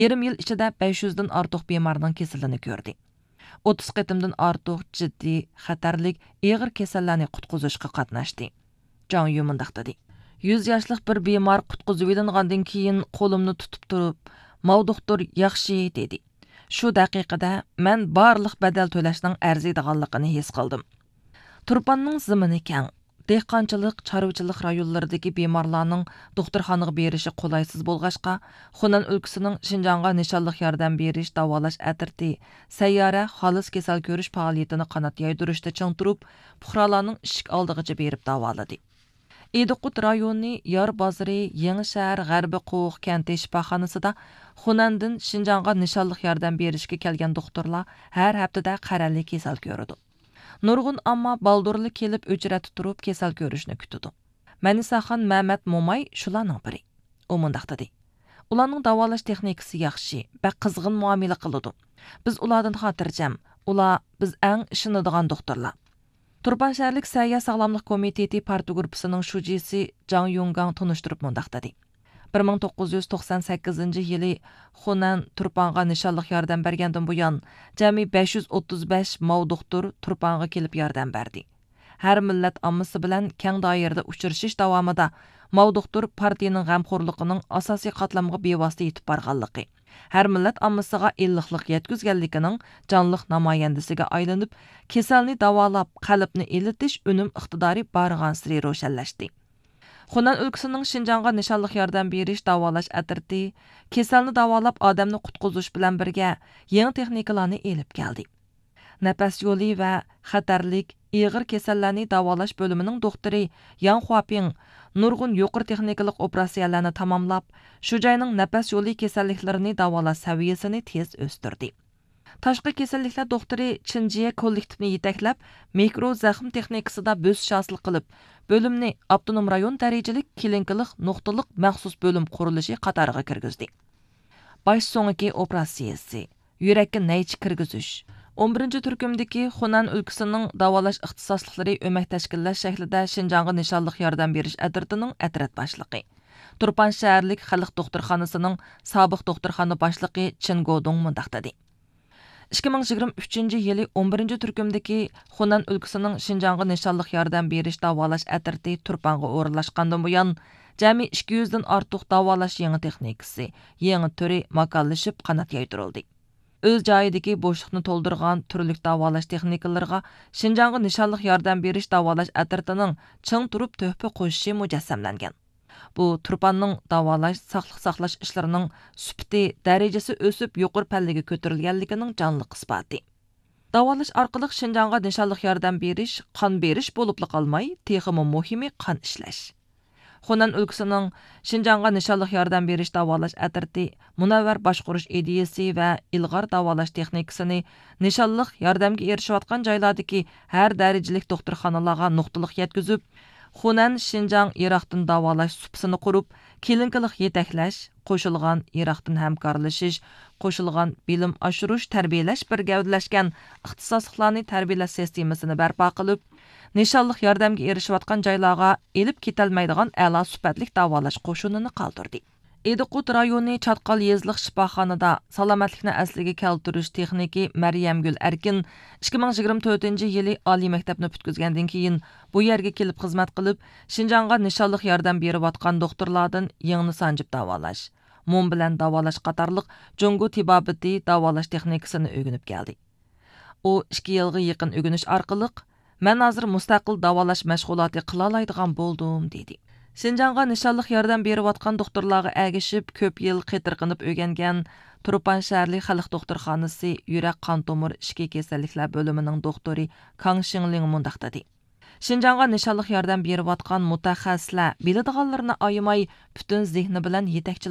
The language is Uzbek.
Yarım yil ichida 500 dan ortiq bemorning kasalini ko'rdi. 30 qitimdan ortiq jiddiy, xatarlik, og'ir kasallarni qutqizishga qatnashdi. Jang Yu mundaq dedi. 100 yoshlik bir bemor qutqizib olingandan keyin qo'limni tutib turib, "Mav doktor yaxshi" dedi. Shu daqiqada men barliq badal to'lashning arziydiganligini his qildim. Turpanning zimini keng. Dehqonchilik, chorvachilik rayonlaridagi bemorlarning doktorxonaga berishi qulaysız bo'lg'ashqa, Xunan o'lkasining Shinjonga nishonliq yordam berish, davolash atirti, sayyora xolis kasal ko'rish faoliyatini qanot yaydirishda ching turib, fuqarolarning ishik oldig'icha berib davoladi. Ediqut rayoni Yor bozori, Yangi shahar, G'arbi Qo'q kenti shifoxonasida Xunandan Shinjonga nishonliq yordam berishga kelgan doktorlar har haftada qarali kasal ko'radi. Nurg'un ammo baldurli kelib o'chirati turib kasal ko'rishni kutadi. Manisaxon Mehmet Momay shularning biri. U mundaq dedi. Ularning davolash texnikasi yaxshi, va qizg'in muomala qiladi. Biz ulardan xotirjam, ular biz eng ishonadigan doktorlar. Turpan shaharlik Sayya sog'lomlik komiteti parti guruhining shujisi Jang Yonggang tunishtirib mundaq dedi. 1998-yili Xunan Turpanga nishonliq yordam bergandan buyon jami 535 mav doktor Turpanga kelib yordam berdi. Har millat ommasi bilan keng doirada uchrashish davomida mav doktor partiyaning g'amxo'rligining asosiy qatlamga bevosita yetib borganligi, har millat ommasiga illiqlik yetkazganligining jonliq namoyandasiga aylanib, kasalni davolab, qalbni elitish unum iqtidori bargan siri ro'shanlashdi. Xunan o'lkasining Shinjonga nishonliq yordam berish, davolash atirti, kasalni davolab, odamni qutqizish bilan birga yangi texnikalarni elib keldi. Nafas yo'li va xatarlik, og'ir kasallarni davolash bo'limining doktori Yang Huaping nurg'un yuqori texnikalik operatsiyalarni tamomlab, shu joyning nafas yo'li kasalliklarini davolash saviyasini tez o'stirdi. Tashqi kasalliklar doktori Chinjiya kollektivni yetaklab, mikro zaxm texnikasida bo'sish hosil qilib, bo'limni avtonom rayon darajalik klinikalik nuqtaliq maxsus bo'lim qurilishi qatoriga kirgizdi. Bosh so'nggi operatsiyasi, yurakka naychi kirgizish, 11-turkumdagi Xunan o'lkasining davolash ixtisosliklari o'mak tashkillash shaklida Shinjonga nishonliq yordam berish atratining atrat boshlig'i. Turpan shaharlik xalq doktorxonasining sobiq doktorxona boshlig'i Chin Godong mundaq dedi. 2023-yili 11-turkumdagi Xunan o'lkasining Shinjonga nishonliq yordam berish davolash atrati Turpanga o'rinlashgandan buyon jami 200 dan ortiq davolash yangi texnikasi, yangi turi makallashib qanot yaydirildi. O'z joyidagi bo'shliqni to'ldirgan turli davolash texnikalariga Shinjonga nishonliq yordam berish davolash atratining ching turib to'hfa qo'shishi mujassamlangan. Bu Turpanning davolash, saqliq saqlash ishlarining sifati, darajasi o'sib yuqori pallaga ko'tarilganligining jonliq isboti. Davolash orqali Shinjonga nishonliq yordam berish, qon berish bo'lib qolmay, texmi muhimi qon ishlash. Xunan o'lkasining Shinjonga nishonliq yordam berish davolash atrati munavvar boshqarish ideyasi va ilg'or davolash texnikasini nishonliq yordamga erishayotgan joylardagi har darajalik doktorxonalarga nuqtaliq yetkazib, Xunan Shinjong Iroqdan davolash supsini qurib, klinikalik yetaklash, qo'shilgan Iroqdan hamkorlashish, qo'shilgan bilim oshirish, tarbiyalash bir gavdalashgan ixtisosliklarni tarbiyalash sistemasini barpo qilib, nishonliq yordamga erishayotgan joylarga elib ketilmaydigan a'lo sifatli davolash qo'shinini qoldirdi. Ediqut rayoni Chatqal yezliq shifoxonada salomatlikni asliga keltirish texniki Maryamgul Erkin 2024-yili oliy maktabni bitkizgandan keyin bu yerga kelib xizmat qilib, Shinjonga nishonliq yordam berayotgan doktorlardan yangi sanjib davolash, mum bilan davolash qatorliq Jungo tibobati davolash texnikasini o'rganib keldi. U 2 yilga yaqin o'rganish orqali "Men hozir mustaqil davolash mashg'uloti qila oladigan bo'ldim" dedi. Shinjonga nishonliq yordam berayotgan doktorlarga ergishib, ko'p yil qitirqinib o'rgangan Turpan shaharlik xalq doktorxonasi yurak qon tomir ishki kasalliklar bo'limining doktori Kang Shingling mundaq dedi. Shinjonga nishonliq yordam berayotgan mutaxassislar biladiganlarini ayamay, butun zehni bilan yetakchi